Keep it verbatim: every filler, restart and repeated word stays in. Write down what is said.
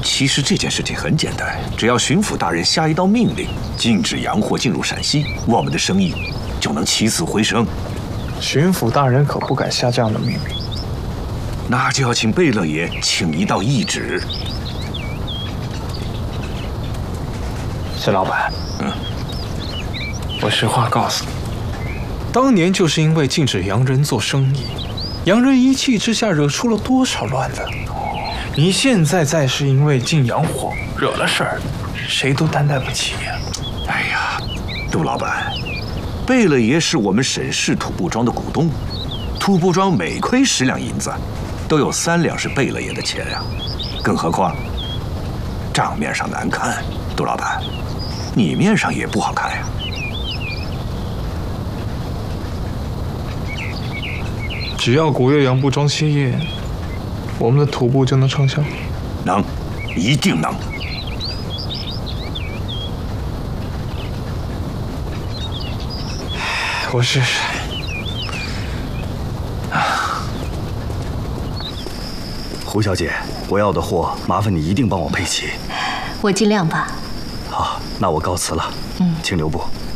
其实这件事情很简单，只要巡抚大人下一道命令，禁止洋货进入陕西，我们的生意就能起死回生。 巡抚大人可不敢下这样的命令， 那就要请贝勒爷请一道懿旨。 沈老板， 嗯， 我实话告诉你，当年就是因为禁止洋人做生意，洋人一气之下惹出了多少乱子。你现在再是因为进洋货惹了事儿，谁都担待不起呀。 哎呀，杜老板，贝勒爷是我们沈氏土布庄的股东，土布庄每亏十两银子，都有三两是贝勒爷的钱呀。更何况账面上难看，杜老板，你面上也不好看呀。 只要古岳洋布庄歇业，我们的土布就能畅销。 能，一定能。 我试试。 胡小姐，我要的货，麻烦你一定帮我配齐。 我尽量吧。 好，那我告辞了。嗯，请留步。